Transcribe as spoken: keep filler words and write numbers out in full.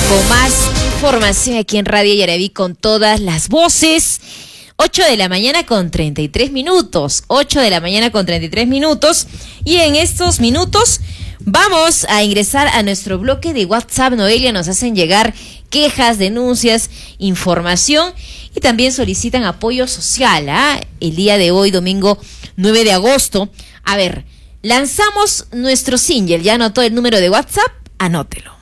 Con más información aquí en Radio Yaraví con todas las voces. ocho de la mañana con treinta y tres minutos. ocho de la mañana con treinta y tres minutos. Y en estos minutos vamos a ingresar a nuestro bloque de WhatsApp. Noelia, nos hacen llegar quejas, denuncias, información y también solicitan apoyo social. ¿ah? El día de hoy, domingo nueve de agosto. A ver, lanzamos nuestro single. ¿Ya anotó el número de WhatsApp? Anótelo.